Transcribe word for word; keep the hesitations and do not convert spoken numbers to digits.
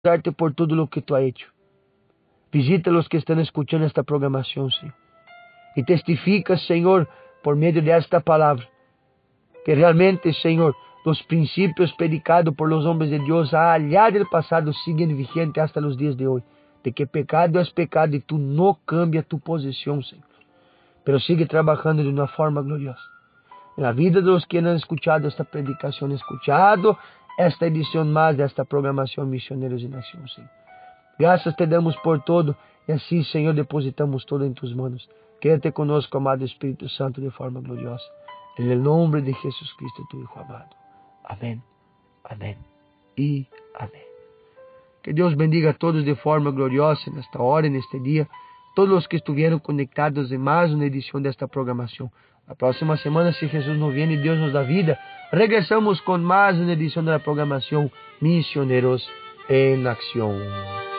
darte por todo lo que tú has hecho. Visita a los que están escuchando esta programación, Señor. Y testifica, Señor, por medio de esta palabra, que realmente, Señor, los principios predicados por los hombres de Dios allá del pasado siguen vigentes hasta los días de hoy. De que pecado es pecado y tú no cambias tu posición, Señor. Pero sigue trabajando de una forma gloriosa. En la vida de los que han escuchado esta predicación, escuchado esta edición más de esta programación Misioneros en Acción, Señor. Gracias te damos por todo y así, Señor, depositamos todo en tus manos. Quédate conosco, amado Espíritu Santo, de forma gloriosa. En el nombre de Jesucristo, tu Hijo amado. Amén, amén y amén. Que Dios bendiga a todos de forma gloriosa en esta hora, en este día. Todos los que estuvieron conectados en más una edición de esta programación. La próxima semana, si Jesús no viene y Dios nos da vida, regresamos con más una edición de la programación Misioneros en Acción.